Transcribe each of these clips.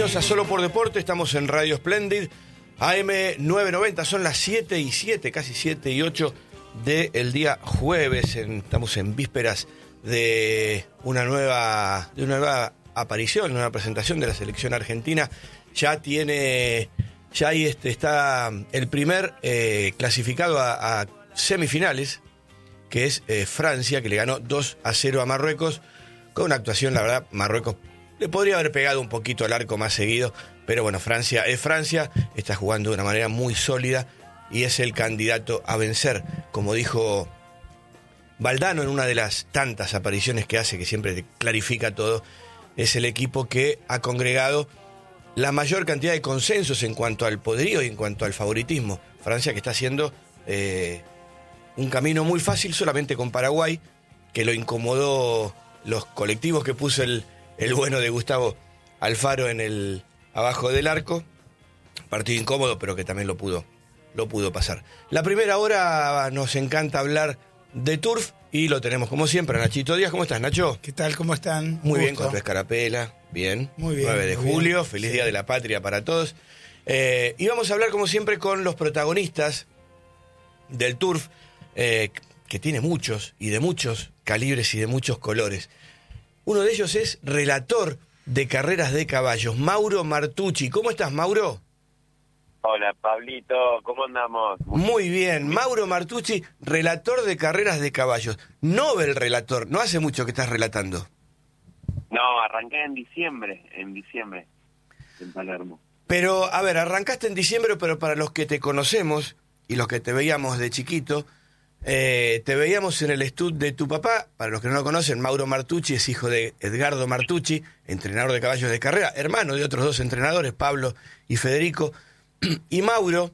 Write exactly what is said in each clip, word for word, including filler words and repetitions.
bienvenidos a Solo por Deporte. Estamos en Radio Splendid, A M novecientos noventa. Son las siete y siete, casi siete y ocho del día jueves. En, estamos en vísperas de una nueva, de una nueva aparición, una nueva presentación de la selección argentina. Ya tiene, ya ahí este, está el primer eh, clasificado a, a semifinales, que es eh, Francia, que le ganó dos a cero a Marruecos, con una actuación, la verdad, Marruecos le podría haber pegado un poquito al arco más seguido, pero bueno, Francia es Francia, está jugando de una manera muy sólida y es el candidato a vencer, como dijo Valdano en una de las tantas apariciones que hace, que siempre clarifica todo. Es el equipo que ha congregado la mayor cantidad de consensos en cuanto al poderío y en cuanto al favoritismo. Francia, que está haciendo eh, un camino muy fácil solamente con Paraguay, que lo incomodó los colectivos que puso el El bueno de Gustavo Alfaro en el abajo del arco. Partido incómodo, pero que también lo pudo, lo pudo pasar. La primera hora nos encanta hablar de turf y lo tenemos como siempre a Nachito Díaz. ¿Cómo estás, Nacho? ¿Qué tal? ¿Cómo están? Muy bien, con tu escarapela. Bien. Muy bien. nueve de julio, feliz sí. Día de la Patria para todos. Eh, y vamos a hablar como siempre con los protagonistas del turf, eh, que tiene muchos y de muchos calibres y de muchos colores. Uno de ellos es relator de carreras de caballos, Mauro Martucci. ¿Cómo estás, Mauro? Hola, Pablito, ¿cómo andamos? Muy bien, Mauro Martucci, relator de carreras de caballos. Nobel relator, no hace mucho que estás relatando. No, arranqué en diciembre, en diciembre, en Palermo. Pero, a ver, arrancaste en diciembre, pero para los que te conocemos y los que te veíamos de chiquito, Eh, te veíamos en el estud de tu papá. Para los que no lo conocen, Mauro Martucci es hijo de Edgardo Martucci, entrenador de caballos de carrera, hermano de otros dos entrenadores, Pablo y Federico. Y Mauro,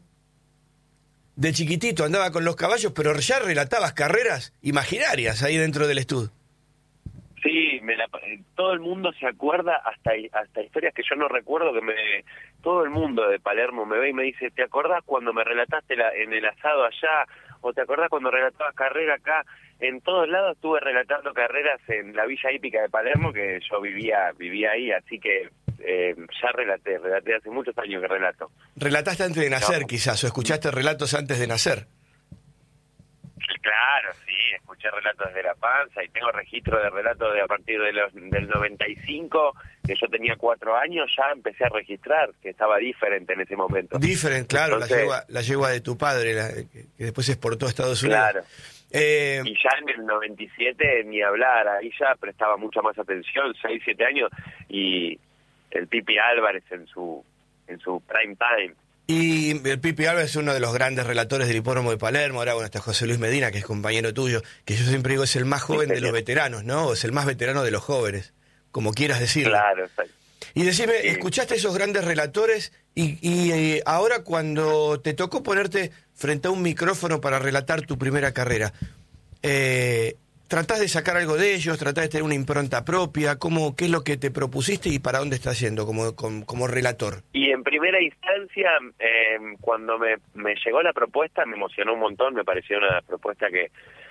de chiquitito, andaba con los caballos, pero ya relatabas carreras imaginarias ahí dentro del estud. Sí, me la, todo el mundo se acuerda, hasta hasta historias que yo no recuerdo, que me todo el mundo de Palermo me ve y me dice, ¿te acordás cuando me relataste la, en el asado allá? ¿O te acordás cuando relatabas carrera acá? En todos lados estuve relatando carreras en la Villa Hípica de Palermo, que yo vivía vivía ahí, así que eh, ya relaté, relaté hace muchos años que relato. ¿Relataste antes de nacer, no. quizás, o escuchaste relatos antes de nacer? Claro, sí, escuché relatos desde la panza y tengo registro de relatos de a partir de los, del noventa y cinco, que yo tenía cuatro años, ya empecé a registrar, que estaba diferente en ese momento. Diferente, claro, Entonces, la, yegua, la yegua de tu padre, la, que, que después se exportó a Estados Unidos. Claro, eh, y ya en el noventa y siete ni hablar, ahí ya prestaba mucha más atención, seis, siete años, y el Pipi Álvarez en su, en su prime time. Y el Pipi Álvarez es uno de los grandes relatores del hipódromo de Palermo. Ahora, bueno, está José Luis Medina, que es compañero tuyo, que yo siempre digo es el más joven de los veteranos, ¿no? O es el más veterano de los jóvenes, como quieras decirlo. Claro, exacto. Y decime, Sí. ¿escuchaste esos grandes relatores? Y, y eh, ahora cuando te tocó ponerte frente a un micrófono para relatar tu primera carrera, eh, ¿tratás de sacar algo de ellos? ¿Tratás de tener una impronta propia? ¿Cómo, ¿Qué es lo que te propusiste y para dónde estás yendo como, como, como relator? Y en primera instancia, eh, cuando me, me llegó la propuesta, me emocionó un montón, me pareció una propuesta que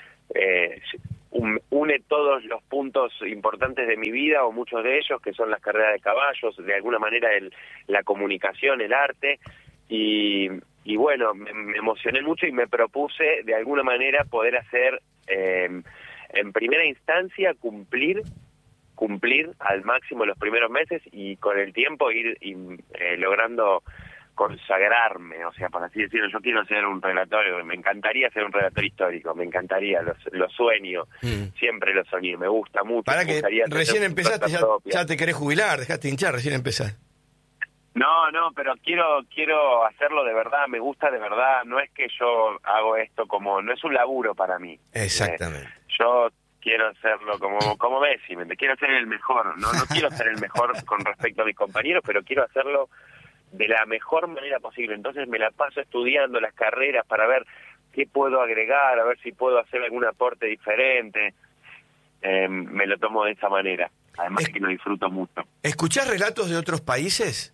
eh, une todos los puntos importantes de mi vida, o muchos de ellos, que son las carreras de caballos, de alguna manera el, la comunicación, el arte, y, y bueno, me, me emocioné mucho y me propuse de alguna manera poder hacer, eh, en primera instancia, cumplir cumplir al máximo los primeros meses y con el tiempo ir y, eh, logrando consagrarme, o sea, por así decirlo, yo quiero ser un relator, me encantaría ser un relator histórico, me encantaría, lo, lo sueño, mm. siempre lo soñé, me gusta mucho. Para que recién empezaste, ya, ya te querés jubilar, dejaste hinchar, recién empezás. No, no, pero quiero quiero hacerlo de verdad, me gusta de verdad, no es que yo hago esto como, no es un laburo para mí. Exactamente. Eh, yo quiero hacerlo como como Messi, ¿me? quiero ser el mejor, no no quiero ser el mejor con respecto a mis compañeros, pero quiero hacerlo de la mejor manera posible. Entonces me la paso estudiando las carreras para ver qué puedo agregar, a ver si puedo hacer algún aporte diferente. Eh, me lo tomo de esa manera, además es que lo disfruto mucho. ¿Escuchás relatos de otros países?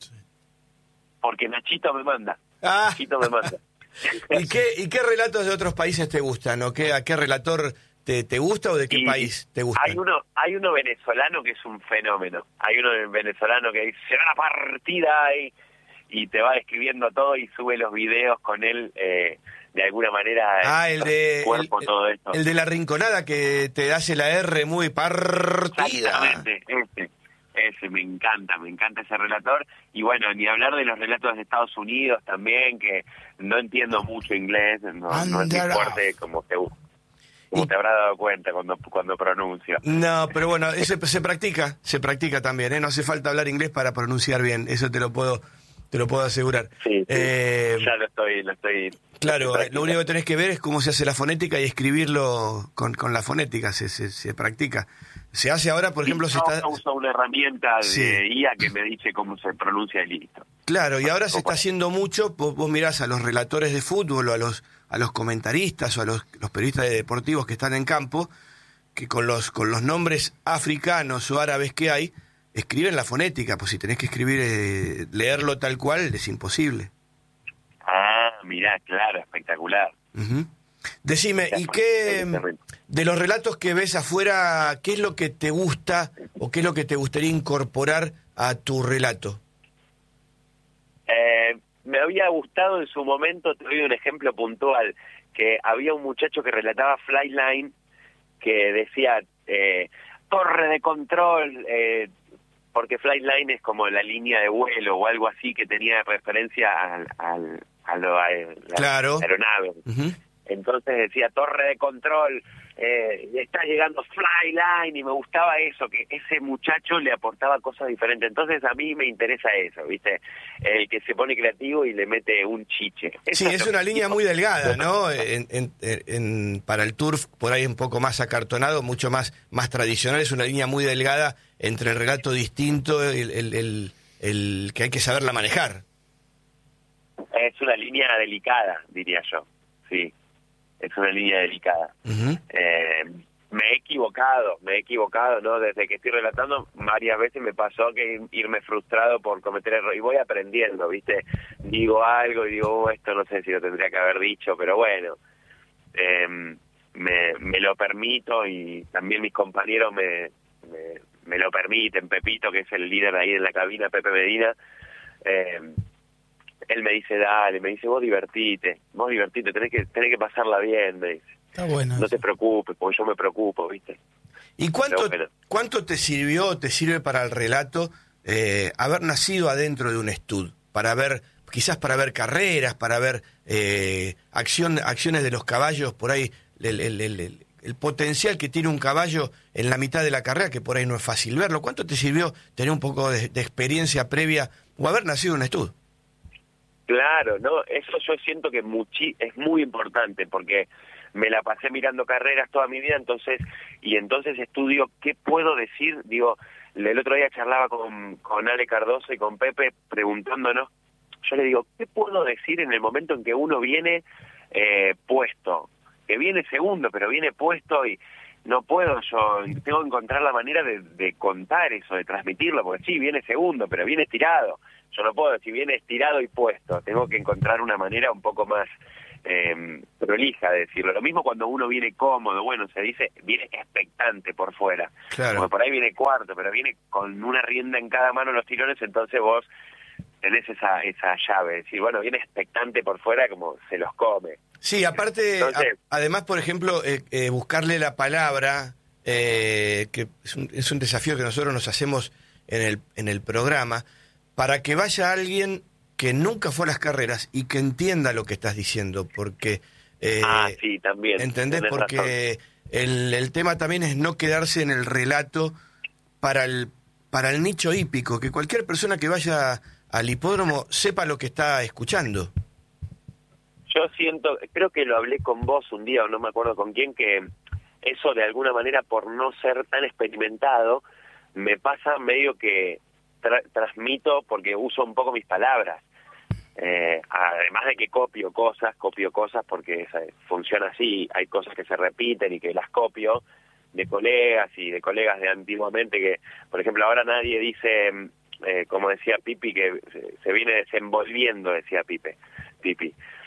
Porque Nachito me manda. Ah. Nachito me manda. ¿Y qué, ¿Y qué relatos de otros países te gustan? ¿O qué, a qué relator te, te gusta o de qué Y país te gusta? Hay uno, hay uno venezolano que es un fenómeno. Hay uno venezolano que dice, se va la partida y, y te va describiendo todo y sube los videos con él, eh, de alguna manera. Ah, el de, cuerpo, el, todo esto. el de la rinconada que te hace la R muy partida. Exactamente, ese, ese, me encanta, me encanta ese relator. Y bueno, ni hablar de los relatos de Estados Unidos también, que no entiendo mucho inglés, no, no es muy fuerte como te gusta. Como te habrás dado cuenta cuando cuando pronuncio. No, pero bueno, eso se practica, se practica también, ¿eh? No hace falta hablar inglés para pronunciar bien, eso te lo puedo te lo puedo asegurar. Sí, sí. Eh, ya lo estoy, lo estoy. Claro, lo, estoy lo único que tenés que ver es cómo se hace la fonética y escribirlo con, con la fonética, se, se, se practica. Se hace ahora, por ejemplo, sí, se no, está... uso una herramienta de Sí. I A que me dice cómo se pronuncia y listo. Claro, y ahora se está haciendo mucho, vos, vos mirás a los relatores de fútbol o a los a los comentaristas o a los, los periodistas deportivos que están en campo, que con los con los nombres africanos o árabes que hay, escriben la fonética, pues si tenés que escribir, eh, leerlo tal cual, es imposible. Ah, mirá, claro, espectacular. Uh-huh. Decime, ¿y qué, de los relatos que ves afuera, qué es lo que te gusta o qué es lo que te gustaría incorporar a tu relato? Eh, me había gustado en su momento, te doy un ejemplo puntual, que había un muchacho que relataba Flightline que decía eh, torre de control, eh, porque Flightline es como la línea de vuelo o algo así que tenía referencia al, al, a, lo, a la Claro. aeronave. Uh-huh. Entonces decía torre de control, eh, está llegando Flightline, y me gustaba eso, que ese muchacho le aportaba cosas diferentes. Entonces a mí me interesa eso, ¿viste? El que se pone creativo y le mete un chiche. Sí, es una línea muy delgada, ¿no? En, en, en, para el turf, por ahí un poco más acartonado, mucho más, más tradicional, es una línea muy delgada entre el relato distinto, el, el, el, el que hay que saberla manejar. Es una línea delicada, diría yo, sí. Es una línea delicada. Uh-huh. Eh, me he equivocado, me he equivocado, ¿no? Desde que estoy relatando, varias veces me pasó que irme frustrado por cometer errores. Y voy aprendiendo, ¿viste? Digo algo y digo, oh, esto no sé si lo tendría que haber dicho, pero bueno, eh, me, me lo permito y también mis compañeros me, me, me lo permiten. Pepito, que es el líder ahí en la cabina, Pepe Medina, eh, él me dice, dale, me dice, vos divertite, vos divertite, tenés que tenés que pasarla bien, me dice. Está bueno. No eso. te preocupes, porque yo me preocupo, ¿viste? ¿Y cuánto, Pero, cuánto te sirvió, te sirve para el relato eh, haber nacido adentro de un estudio? Para ver, quizás para ver carreras, para ver eh, acción, acciones de los caballos, por ahí, el, el, el, el, el potencial que tiene un caballo en la mitad de la carrera, que por ahí no es fácil verlo. ¿Cuánto te sirvió tener un poco de, de experiencia previa o haber nacido en un estudio? Claro, no, eso yo siento que muchi es muy importante porque me la pasé mirando carreras toda mi vida, entonces y entonces estudio qué puedo decir. Digo, el otro día charlaba con, con Ale Cardoso y con Pepe preguntándonos, yo le digo, ¿qué puedo decir en el momento en que uno viene eh, puesto? Que viene segundo, pero viene puesto y no puedo yo, tengo que encontrar la manera de, de contar eso, de transmitirlo, porque sí, viene segundo, pero viene estirado. Yo no puedo decir viene estirado y puesto, tengo que encontrar una manera un poco más eh, prolija de decirlo. Lo mismo cuando uno viene cómodo, bueno, se dice, viene expectante por fuera. Claro. Porque por ahí viene cuarto, pero viene con una rienda en cada mano los tirones, entonces vos tenés esa esa llave, es decir, bueno, viene expectante por fuera como se los come. Sí, aparte, Entonces, a, además, por ejemplo, eh, eh, buscarle la palabra, eh, que es un, es un desafío que nosotros nos hacemos en el, en el programa, para que vaya alguien que nunca fue a las carreras y que entienda lo que estás diciendo, porque... Eh, ah, sí, también. ¿entendés? Tenés Porque el, el tema también es no quedarse en el relato para el, para el nicho hípico, que cualquier persona que vaya al hipódromo sepa lo que está escuchando. Yo siento, creo que lo hablé con vos un día, o no me acuerdo con quién, que eso de alguna manera, por no ser tan experimentado, me pasa medio que tra transmito, porque uso un poco mis palabras. Eh, además de que copio cosas, copio cosas porque eh, funciona así, hay cosas que se repiten y que las copio de colegas y de colegas de antiguamente, que, por ejemplo, ahora nadie dice, eh, como decía Pipi, que se, se viene desenvolviendo, decía Pipe, Pipi.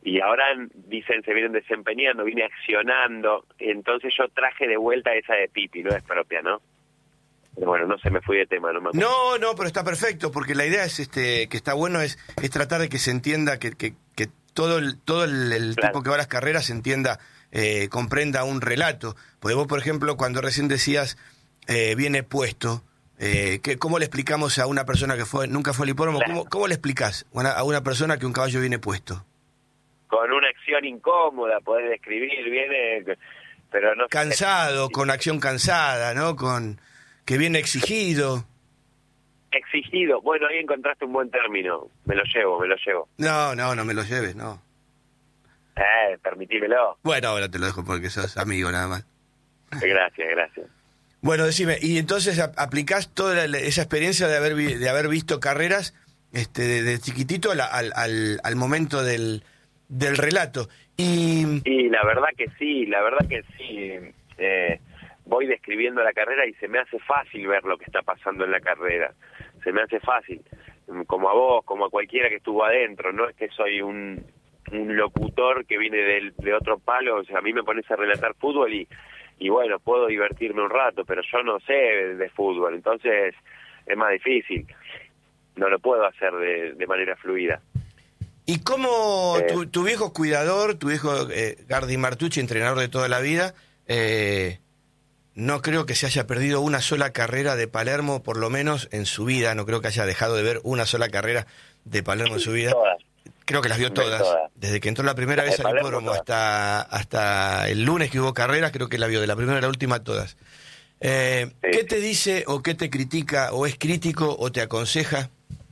y ahora dicen se vienen desempeñando, viene accionando, entonces yo traje de vuelta esa de Pipi, no es propia, ¿no? Pero bueno, no sé, me fui de tema, no me acuerdo. No, no, pero está perfecto, porque la idea es este que está bueno es, es tratar de que se entienda que, que, que todo el, todo el, el Claro. tipo que va a las carreras entienda, eh, comprenda un relato. Porque vos, por ejemplo, cuando recién decías eh, viene puesto, eh, que, ¿cómo le explicamos a una persona que fue nunca fue al hipódromo? Claro. ¿Cómo, cómo le explicás a una, a una persona que un caballo viene puesto? Con una acción incómoda, podés describir, viene, pero no sé. Cansado, con acción cansada, ¿no? Con que viene exigido. Exigido, bueno, ahí encontraste un buen término, me lo llevo, me lo llevo. No, no, no me lo lleves, no. Eh, permitímelo. Bueno, ahora te lo dejo porque sos amigo nada más. Gracias, gracias. Bueno, decime, y entonces a- aplicás toda la- esa experiencia de haber vi- de haber visto carreras este, de, de chiquitito al, al, al, al momento del, del relato. Y Y la verdad que sí, la verdad que sí. Eh, voy describiendo la carrera y se me hace fácil ver lo que está pasando en la carrera. Se me hace fácil, como a vos, como a cualquiera que estuvo adentro. No es que soy un, un locutor que viene del, de otro palo. O sea, a mí me pones a relatar fútbol y, y bueno, puedo divertirme un rato, pero yo no sé de, de fútbol, entonces es más difícil. No lo puedo hacer de, de manera fluida. ¿Y cómo Eh. tu, tu viejo cuidador, tu viejo eh, Gardi Martucci, entrenador de toda la vida, eh, no creo que se haya perdido una sola carrera de Palermo, por lo menos en su vida, no creo que haya dejado de ver una sola carrera de Palermo en su vida. Todas. Creo que las vio Ve todas. todas. Desde que entró la primera Las vez de al Palermo, hipódromo todas. hasta, hasta el lunes que hubo carreras, creo que la vio de la primera a la última todas. Eh, Sí. ¿Qué te dice o qué te critica o es crítico o te aconseja?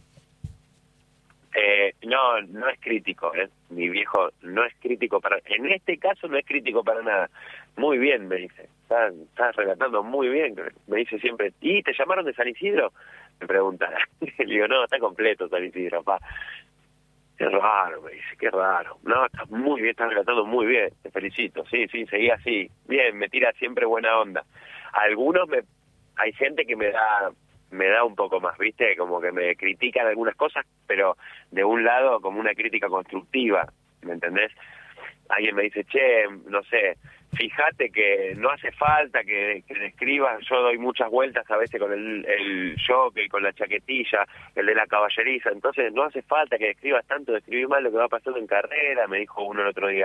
Eh, no, no es crítico, ¿eh? Mi viejo no es crítico para... En este caso no es crítico para nada. Muy bien, me dice. Estás, estás relatando muy bien. Me dice siempre, ¿y te llamaron de San Isidro? Me pregunta. Le digo, no, está completo San Isidro, pa. Qué raro, me dice, qué raro. No, estás muy bien, estás relatando muy bien. Te felicito. Sí, sí, seguí así. Bien, me tira siempre buena onda. Algunos me... Hay gente que me da... me da un poco más, ¿viste? Como que me critican algunas cosas, pero de un lado como una crítica constructiva, ¿me entendés? Alguien me dice, che, no sé, fíjate que no hace falta que, que describas, yo doy muchas vueltas a veces con el, el jockey, con la chaquetilla, el de la caballeriza, entonces no hace falta que describas tanto, describir más lo que va pasando en carrera, me dijo uno el otro día.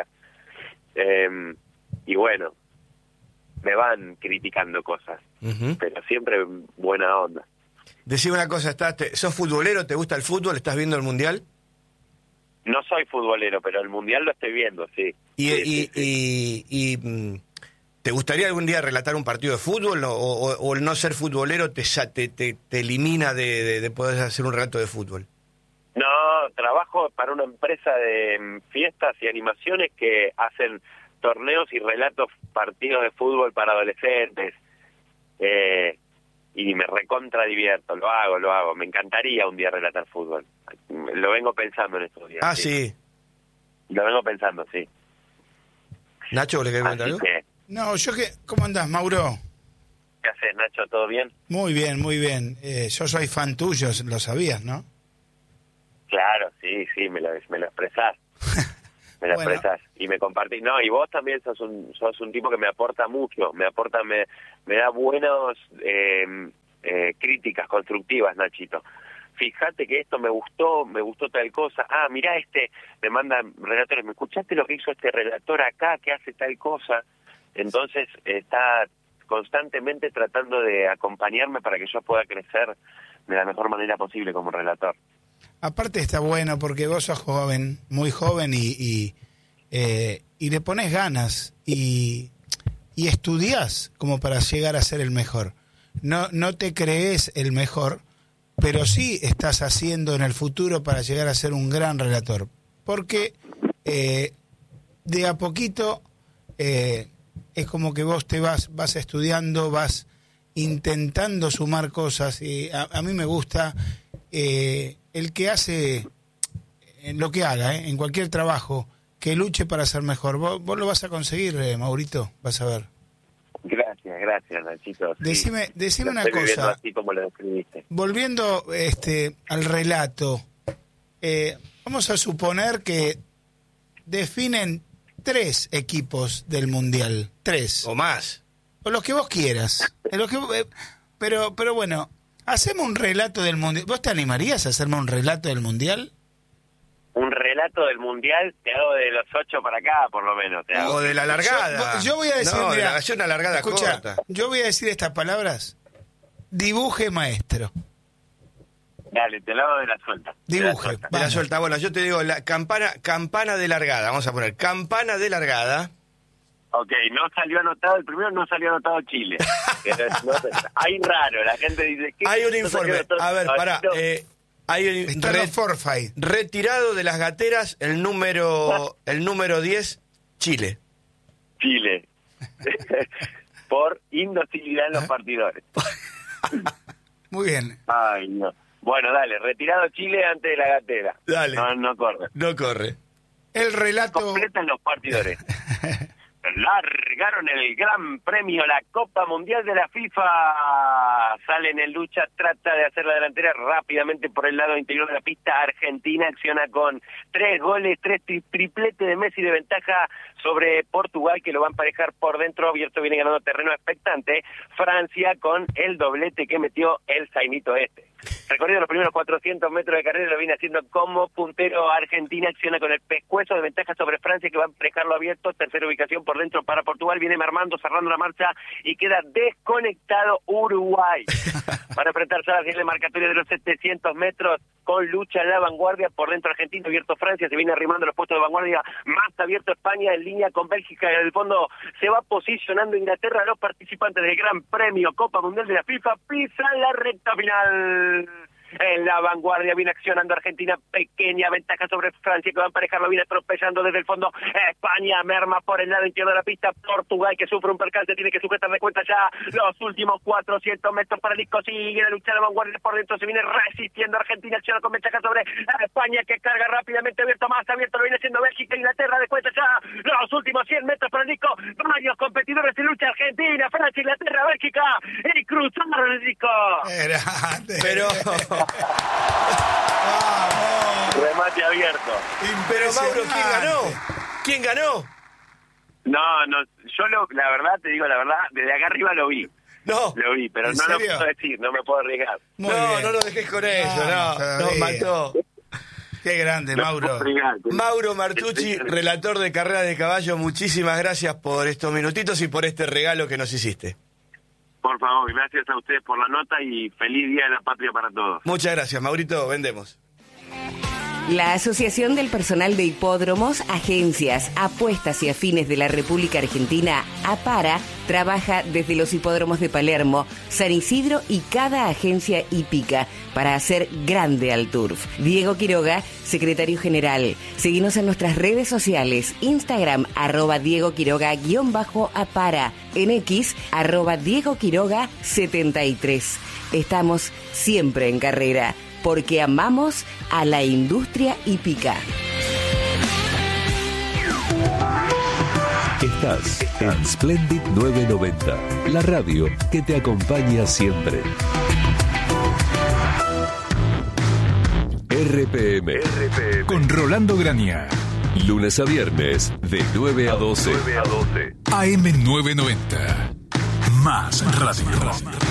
Eh, y bueno, me van criticando cosas, Uh-huh. pero siempre buena onda. Decime una cosa, ¿estás, te- ¿sos futbolero? ¿Te gusta el fútbol? ¿Estás viendo el Mundial? No soy futbolero, pero el Mundial lo estoy viendo, sí. ¿Y, Sí, y, sí, sí. y- y, mm, te gustaría algún día relatar un partido de fútbol o, o- o el no ser futbolero te, sa- te, te, te elimina de, de- de poder hacer un relato de fútbol? No, trabajo para una empresa de mm, fiestas y animaciones que hacen torneos y relatos partidos de fútbol para adolescentes. Eh, y me recontra divierto, lo hago, lo hago. Me encantaría un día relatar fútbol. Lo vengo pensando en estos días. Ah, sí. Lo vengo pensando, sí. Nacho, ¿le querés comentar Así algo? que, No, yo que... ¿Cómo andás, Mauro? ¿qué haces, Nacho? ¿Todo bien? Muy bien, muy bien. Eh, yo soy fan tuyo, lo sabías, ¿no? Claro, sí, sí, me lo, me lo expresás. Me lo Bueno. expresás y me compartís. No, y vos también sos un, sos un tipo que me aporta mucho, me aporta, me, me da buenos eh, eh, críticas constructivas, Nachito. Fíjate que esto me gustó, me gustó tal cosa. Ah, mirá este, me mandan relatores, ¿me escuchaste lo que hizo este relator acá, que hace tal cosa? Entonces está constantemente tratando de acompañarme para que yo pueda crecer de la mejor manera posible como relator. Aparte está bueno porque vos sos joven, muy joven y, y, eh, y le pones ganas y, y estudiás como para llegar a ser el mejor. No, no te crees el mejor, pero sí estás haciendo en el futuro para llegar a ser un gran relator. Porque eh, de a poquito eh, es como que vos te vas, vas estudiando, vas intentando sumar cosas. Y a, a mí me gusta... Eh, el que hace en lo que haga, ¿eh? En cualquier trabajo, que luche para ser mejor. Vos, vos lo vas a conseguir, eh, Maurito, vas a ver. Gracias, gracias, Nachito. Sí. Decime, decime Lo una estoy viviendo cosa. así como lo describiste. Volviendo este, al relato, eh, vamos a suponer que definen tres equipos del Mundial. Tres. O más. O los que vos quieras. Los que, eh, pero, pero bueno, hacemos un relato del Mundial. ¿Vos te animarías a hacerme un relato del Mundial? Un relato del Mundial, te hago de los ocho para acá, por lo menos. Te hago. O de la largada. Yo, yo voy a decir, no, mira, la, una largada escucha, corta. yo voy a decir estas palabras. Dibuje, maestro. Dale, te lo hago de la suelta. De la Dibuje. suelta. De la Vamos. suelta. Bueno, yo te digo, la campana, campana de largada. Vamos a poner campana de largada. Ok, no salió anotado, el primero no salió anotado Chile. Pero no, hay raro, la gente dice... ¿qué? Hay un No informe. salió anotado- A ver, pará. no. Eh, hay un Están re- los forfait. retirado de las gateras el número el número diez, Chile. Chile. Por indocilidad en los partidores. Muy bien. Ay, no. Bueno, dale, retirado Chile antes de la gatera. Dale. No, no corre. No corre. El relato... Completan los partidores. Largaron el Gran Premio, la Copa Mundial de la FIFA. Salen en lucha, trata de hacer la delantera rápidamente por el lado interior de la pista. Argentina acciona con tres goles, tres tri triplete de Messi de ventaja sobre Portugal, que lo va a emparejar por dentro. Abierto viene ganando terreno expectante. Francia con el doblete que metió el Zainito este. Recorrido los primeros cuatrocientos metros de carrera, lo viene haciendo como puntero. Argentina acciona con el pescuezo de ventaja sobre Francia, que va a emparejarlo abierto. Tercera ubicación por dentro para Portugal. Viene mermando, cerrando la marcha y queda desconectado Uruguay. Para enfrentarse a la final de marcatoria de los setecientos metros con lucha en la vanguardia. Por dentro Argentina, abierto Francia, se viene arrimando los puestos de vanguardia. Más abierto España en línea con Bélgica. En el fondo se va posicionando Inglaterra. Los participantes del Gran Premio Copa Mundial de la FIFA pisan la recta final. En la vanguardia viene accionando Argentina, pequeña ventaja sobre Francia, que va a emparejarlo, viene atropellando desde el fondo. España merma por el lado izquierdo de la pista. Portugal, que sufre un percance, tiene que sujetar de cuenta ya los últimos cuatrocientos metros para el disco. Sigue la lucha de la vanguardia por dentro, se viene resistiendo Argentina, acciona con ventaja sobre España, que carga rápidamente, abierto, más abierto, lo viene haciendo Bélgica, Inglaterra, de cuenta ya los últimos cien metros para el disco. Varios competidores en lucha, Argentina, Francia, Inglaterra, Bélgica, y cruzaron el disco. Grande. Pero Vamos. Remate abierto. pero Mauro, ¿quién ganó? ¿Quién ganó? No, no, yo lo, la verdad, te digo la verdad, desde acá arriba lo vi, No. lo vi, pero ¿En no lo serio? puedo decir, no me puedo arriesgar. Muy no, bien. no lo dejes con eso, Ah, no. No, todavía. mató. Qué grande, No me Mauro. puedo arriesgar. Mauro Martucci, relator de carrera de caballo, muchísimas gracias por estos minutitos y por este regalo que nos hiciste. Por favor, gracias a ustedes por la nota y feliz Día de la Patria para todos. Muchas gracias, Maurito, vendemos. La Asociación del Personal de Hipódromos, Agencias, Apuestas y Afines de la República Argentina, APARA, trabaja desde los hipódromos de Palermo, San Isidro y cada agencia hípica para hacer grande al turf. Diego Quiroga, secretario general. Seguinos en nuestras redes sociales, Instagram, arroba Diego Quiroga, guión bajo APARA, en X, arroba Diego Quiroga setenta y tres. Estamos siempre en carrera, porque amamos a la industria hípica. Estás en Splendid novecientos noventa, la radio que te acompaña siempre. R P M. R P M. Con Rolando Grania. Lunes a viernes, de nueve a doce. A M novecientos noventa. Más radio.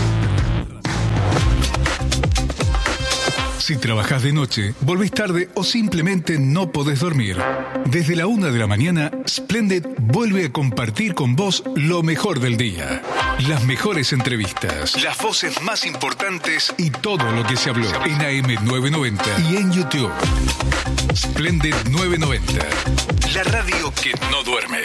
Si trabajas de noche, volvés tarde o simplemente no podés dormir, desde la una de la mañana, Splendid vuelve a compartir con vos lo mejor del día. Las mejores entrevistas, las voces más importantes y todo lo que se habló en A M novecientos noventa y en YouTube. Splendid novecientos noventa, la radio que no duerme.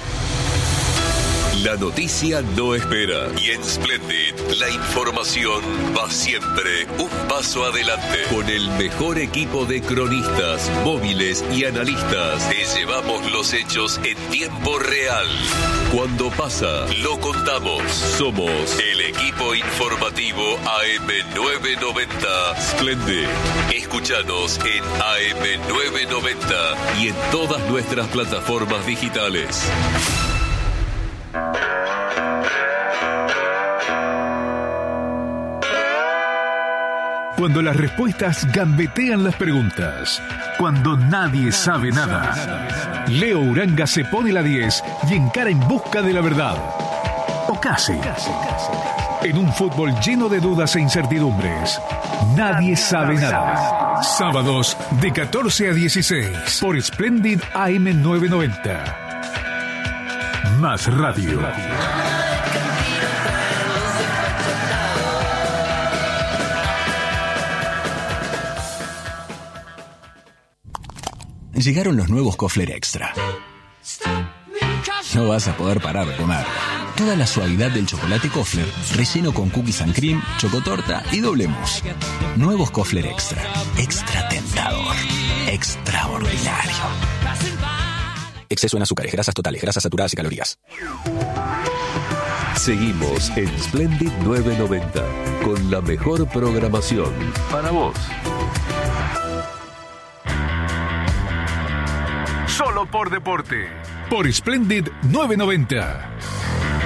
La noticia no espera y en Splendid la información va siempre un paso adelante. Con el mejor equipo de cronistas, móviles y analistas, te llevamos los hechos en tiempo real. Cuando pasa, lo contamos. Somos el equipo informativo A M novecientos noventa Splendid. Escúchanos en A M novecientos noventa y en todas nuestras plataformas digitales. Cuando las respuestas gambetean las preguntas. Cuando nadie sabe nada. Leo Uranga se pone la diez y encara en busca de la verdad. O casi. En un fútbol lleno de dudas e incertidumbres. Nadie sabe nada. Sábados de catorce a dieciséis por Splendid A M novecientos noventa. Más radio. Llegaron los nuevos Kofler Extra. No vas a poder parar de comer. Toda la suavidad del chocolate Kofler, relleno con cookies and cream, chocotorta y doble mousse. Nuevos Kofler Extra. Extra tentador. Extraordinario. Exceso en azúcares, grasas totales, grasas saturadas y calorías. Seguimos en Splendid novecientos noventa con la mejor programación para vos. Solo por deporte. Por Splendid novecientos noventa.